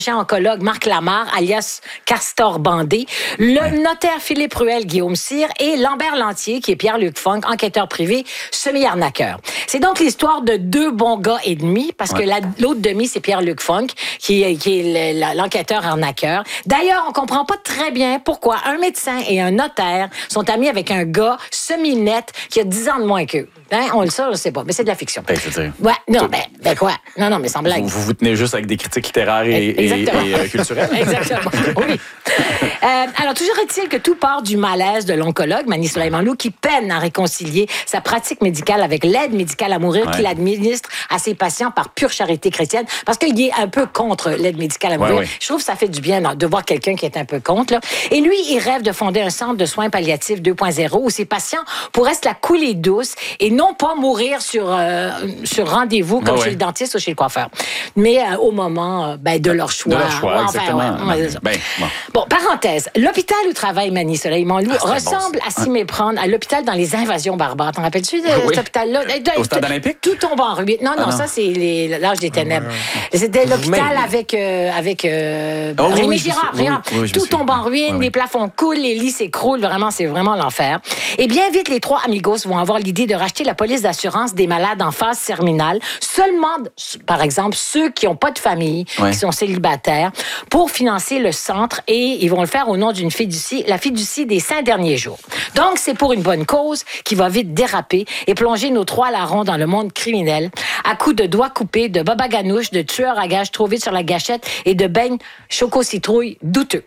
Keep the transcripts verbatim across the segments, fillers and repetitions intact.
oncologue Marc Lamarre, alias Castor Bandé, le ouais. notaire Philippe Ruel, Guillaume Cyr et Lambert Lantier, qui est Pierre-Luc Funk, enquêteur privé, semi-arnaqueur. C'est donc l'histoire de deux bons gars et demi, parce ouais. que la, l'autre demi, c'est Pierre-Luc Funk, qui, qui est le, l'enquêteur arnaqueur. D'ailleurs, on comprend pas très bien pourquoi un médecin et un notaire sont amis avec un gars semi-net qui a dix ans de moins qu'eux. Hein? On le sait, on le sait pas, mais c'est de la fiction. Ben, c'est dire. Ouais, non, ben, ben quoi? Non, non, mais sans blague. Vous vous, vous tenez juste avec des critiques littéraires et, et, et, et euh, culturelles. Exactement, oui. Euh, alors, toujours est-il que tout part du malaise de l'oncologue, Mani Soleimanlou, qui peine à réconcilier sa pratique médicale avec l'aide médicale à mourir ouais. qu'il administre à ses patients par pure charité chrétienne, parce qu'il est un peu contre l'aide médicale à mourir. Ouais, ouais. Je trouve que ça fait du bien de voir quelqu'un qui est un peu contre. Là. Et lui, il rêve de fonder un centre de soins palliatifs deux point zéro où ses patients pourraient se la couler douce et non pas mourir sur, euh, sur rendez-vous comme ouais, chez ouais. le dentiste ou chez le coiffeur, mais euh, au moment euh, ben, de leur choix. De leur choix, ouais, exactement. Enfin, ouais, ouais, ben, bon. bon, parenthèse. L'hôpital où travaille Mani Soleimanlou ah, ressemble bon, à s'y méprendre à l'hôpital dans les invasions barbares. T'en rappelles-tu de oui. cet hôpital-là? Au stade olympique? Tout tombe en ruine. Non, non, ah, non, ça, c'est les, l'âge des ténèbres. Ah, C'était l'hôpital mais... avec, euh, avec euh, oh, Rémi oui, Girard. Oui, oui, oui, tout tombe en ruine, oui, oui. les plafonds coulent, les lits s'écroulent. Vraiment, c'est vraiment l'enfer. Et bien vite, les trois amigos vont avoir l'idée de racheter la police d'assurance des malades en phase terminale. Seulement, par exemple, ceux qui n'ont pas de famille, oui. qui sont célibataires, pour financer le centre, et ils vont le faire au nom d'une fiducie, la fiducie des cinq derniers jours. Donc, c'est pour une bonne cause qui va vite déraper et plonger nos trois larrons dans le monde criminel à coups de doigts coupés, de baba ganouche, de tueurs à gages trop vite sur la gâchette et de beignes choco-citrouille douteux.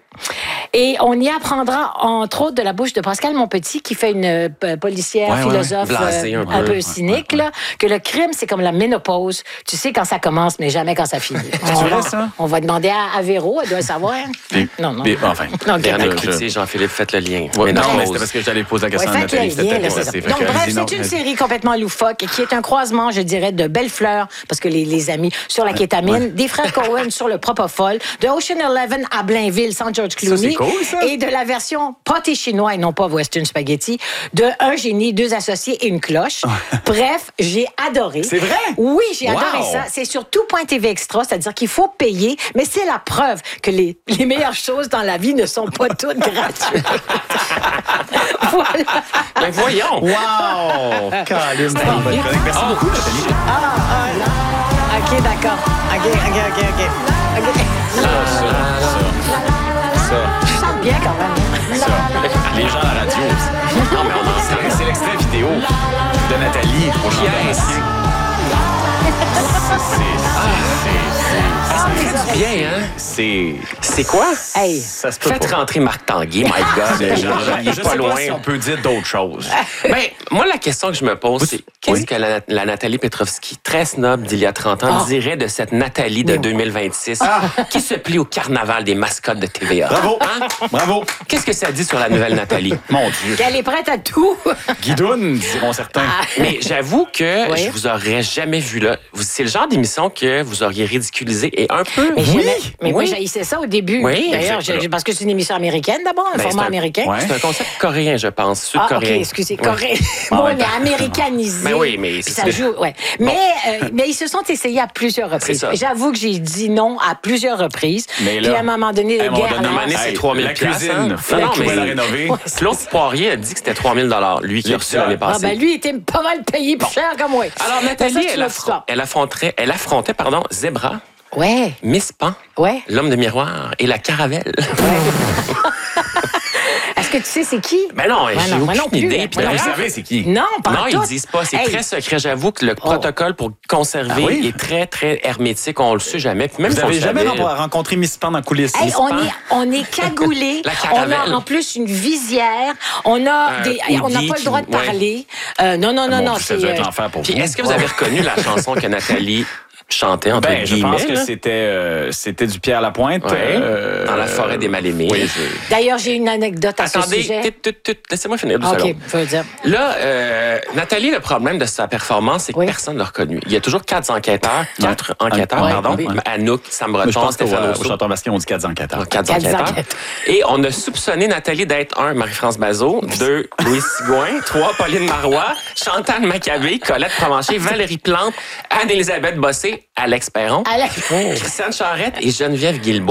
Et on y apprendra, entre autres, de la bouche de Pascal Monpetit, qui fait une euh, policière, ouais, philosophe ouais, blasé, euh, un, un peu, peu cynique, ouais, ouais. Là, que le crime, c'est comme la ménopause. Tu sais quand ça commence, mais jamais quand ça finit. C'est vrai, ça? On va demander à, à Véro, elle doit savoir. Des, non, non. Des, enfin. Non, Véronique Cloutier, Jean-Philippe, faites le lien. Ouais, non, mais c'était parce que j'allais poser la question ouais, à Nathalie. Lien, là, c'est Donc, bref, c'est une série complètement loufoque qui est un croisement, je dirais, de Belle Fleur, parce que les, les amis, sur la kétamine, ouais. des frères Cohen sur le Propofol, de Ocean Eleven à Blainville, sans George Clooney. Ça, cool, ça. Et de la version pâté chinois et non pas Western Spaghetti, de Un génie, deux associés et une cloche. Bref, j'ai adoré. C'est vrai? Oui, j'ai wow. adoré ça. C'est sur tout point T V Extra, c'est-à-dire qu'il faut payer, mais c'est la preuve que les, les meilleures choses dans la vie ne sont pas toutes gratuites. Voilà. Ben voyons. Wow! Caroline, merci oh. beaucoup, Nathalie. Ah, ah, là. OK, d'accord. OK, OK, OK, OK. okay. Ça, ça, ça, ça. Je chante bien quand même. Ça. Les gens à la radio aussi. Non, mais on en sait. C'est l'extrait vidéo de Nathalie au chanteur. Ça me fait du bien, hein? C'est... C'est quoi? Hey. Ça se peut Faites pas. Rentrer Marc Tanguay, my God. Il est pas loin. Si on peut dire d'autres choses. Ben, moi, la question que je me pose, c'est qu'est-ce oui? que la, la Nathalie Petrovski, très snob d'il y a trente ans, oh. dirait de cette Nathalie de deux mille vingt-six ah. qui se plie au carnaval des mascottes de T V A? Bravo! Hein? Bravo! Qu'est-ce que ça dit sur la nouvelle Nathalie? Mon Dieu! Qu'elle est prête à tout! Guidoune, diront certains. Ah. Mais j'avoue que oui? je vous aurais jamais vu là. C'est le genre d'émission que vous auriez ridiculisé et un peu... Mais oui! Mais oui. moi, j'haïssais ça au début. Oui, d'ailleurs, je, parce que c'est une émission américaine d'abord, un ben, format un, américain. Ouais. C'est un concept coréen, je pense, sud-coréen. Ah, OK, excusez, coréen. Ouais. Bon, mais américanisé. Ben oui, mais ça joue, ouais. Bon. Mais, euh, mais ils se sont essayés à plusieurs reprises. J'avoue que j'ai dit non à plusieurs reprises. Mais là, puis à un moment donné, le gars... À un moment donné, c'est trois mille la cuisine. Non, non, mais la rénover. Claude Poirier a dit que c'était trois mille dollars, lui qui a reçu l'année passée. Ah ben lui, il était pas mal payé plus cher que moi. Alors Nathalie, elle affrontait, elle affrontait, pardon, Zebra. Ouais. Miss Pan. Ouais. L'homme de miroir et la Caravelle. Ouais. Est-ce que tu sais c'est qui? Ben non, ouais, j'ai non, aucune non plus, idée. Ben vous savez c'est qui? Non, pas Non, tout. ils disent pas. C'est hey. très secret. J'avoue que le oh. protocole pour conserver ah oui? est très, très hermétique. On le sait jamais. Puis même vous n'avez jamais savait... rencontré Miss Pan dans les coulisses? Hey, on, est, on est cagoulés. On a en plus une visière. On a euh, des, on n'a pas le droit de parler. Ouais. Euh, non, non, non, bon, non. Ça doit être l'enfer pour vous. Puis est-ce que vous avez reconnu la chanson que Nathalie chantait entre ben, guillemets? Je pense que c'était, euh, c'était du Pierre Lapointe. Ouais, euh, dans la forêt des mal-aimés. Oui, je... D'ailleurs, j'ai une anecdote à Attendez, ce sujet. Attendez, laissez-moi finir deux okay, secondes. je veux dire. Là, euh, Nathalie, le problème de sa performance, c'est que oui. personne ne l'a reconnue. Il y a toujours quatre enquêteurs, quatre ouais. enquêteurs, ouais. pardon. Oui. Anouk, Sam Breton, Stéphane Rousseau. Au Chanteur Masquin, on dit quatre enquêteurs. Quatre enquêteurs. Et on a soupçonné Nathalie d'être un, Marie-France Bazot, deux, Louis Sigouin, trois, Pauline Marois, Chantal Maccabé, Colette Provencher, Valérie Plante, Anne-Élisabeth Bossé, Alex Perron, Alex... Christiane Charette et Geneviève Guilbeault.